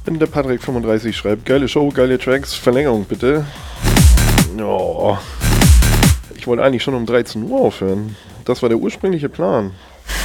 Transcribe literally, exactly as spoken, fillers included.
Wenn der Patrick fünfunddreißig schreibt, geile Show, geile Tracks, Verlängerung bitte. Oh. Ich wollte eigentlich schon um dreizehn Uhr aufhören. Das war der ursprüngliche Plan.